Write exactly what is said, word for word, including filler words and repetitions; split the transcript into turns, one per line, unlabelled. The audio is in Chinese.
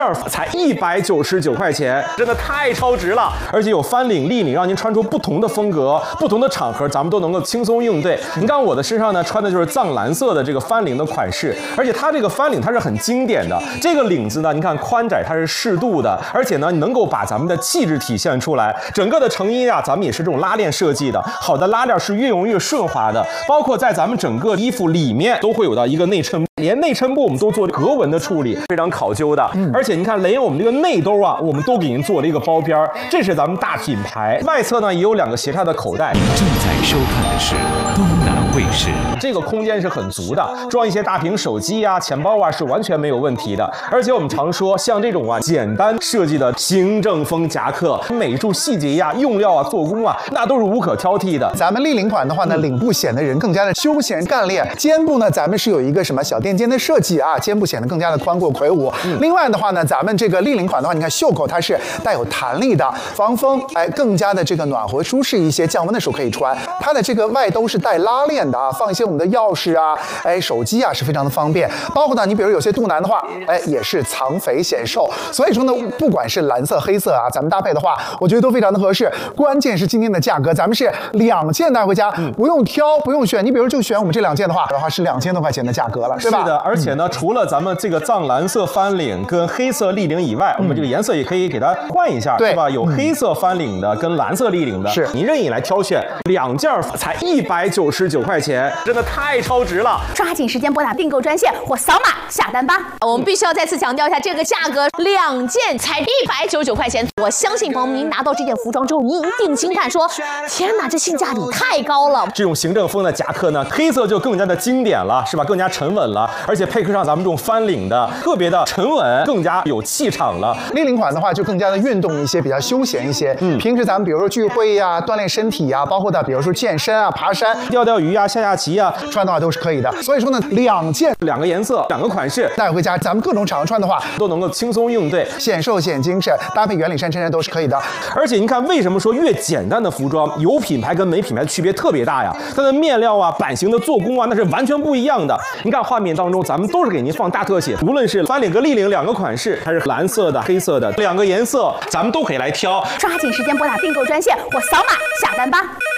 才一百九十九块钱，真的太超值了！而且有翻领、立领，让您穿出不同的风格、不同的场合，咱们都能够轻松应对。您看我的身上呢，穿的就是藏蓝色的这个翻领的款式，而且它这个翻领它是很经典的。这个领子呢，您看宽窄它是适度的，而且呢能够把咱们的气质体现出来。整个的成衣啊，咱们也是这种拉链设计的，好的拉链是越用越顺滑的，包括在咱们整个衣服里面都会有到一个内衬，连内衬部我们都做格纹的处理，非常考究的。嗯、而且您看，连我们这个内兜啊，我们都给您做了一个包边，这是咱们大品牌。外侧呢也有两个斜插的口袋。
正在收看的是东南卫视，
这个空间是很足的，装一些大屏手机啊、钱包啊是完全没有问题的。而且我们常说，像这种啊简单设计的行政风夹克，美术细节呀、用料啊、做工啊，那都是无可挑剔的。
咱们立领款的话呢，领部显得人更加的休闲干练，肩部呢咱们是有一个什么小垫肩的设计啊，肩部显得更加的宽阔魁梧。嗯、另外的话呢，咱们这个立领款的话，你看袖口它是带有弹力的，防风，哎，更加的这个暖和舒适一些，降温的时候可以穿。它的这个外兜是带拉链的啊，放一些我们的钥匙啊，哎，手机啊是非常的方便。包括呢，你比如有些肚腩的话，哎，也是藏肥显瘦。所以说呢，不管是蓝色、黑色啊，咱们搭配的话，我觉得都非常的合适。关键是今天的价格，咱们是两件带回家，嗯、不用挑，不用选。你比如就选我们这两件的话，的话是两千多块钱的价格了，对吧？
是的，而且呢，嗯、除了咱们这个藏蓝色翻领跟黑色立领以外，嗯、我们这个颜色也可以给它换一下，
对
是吧？有黑色翻领的跟蓝色立领的，
是
您任意来挑选，两件才一百九十九块钱，真的太超值了！
抓紧时间拨打订购专线或扫码下单吧。我们必须要再次强调一下，这个价格两件才一百九十九块钱。我相信朋友们，您拿到这件服装之后，你一定惊叹说：“天哪，这性价比太高了！”
这种行政风的夹克呢，黑色就更加的经典了，是吧？更加沉稳了，而且配合上咱们这种翻领的，特别的沉稳，更加有气场了。
立领款的话，就更加的运动一些，比较休闲一些。嗯，平时咱们比如说聚会呀、啊、锻炼身体呀、啊，包括的比如说健身啊、爬山、
钓钓鱼啊、下下棋啊，
穿的话都是可以的。所以说呢，两件
两个颜色、两个款式
带回家，咱们各种场合穿的话
都能够轻松应对，
显瘦显精神，搭配圆领衫、衬衫都是可以的。
而且您看，为什么说越简单的服装有品牌跟没品牌区别特别大呀？它的面料啊、版型的做工啊，那是完全不一样的。您看画面当中，咱们都是给您放大特写，无论是翻领跟立领两个款式，还是蓝色的、黑色的两个颜色，咱们都可以来挑。
抓紧时间拨打订购专线或扫码下单吧。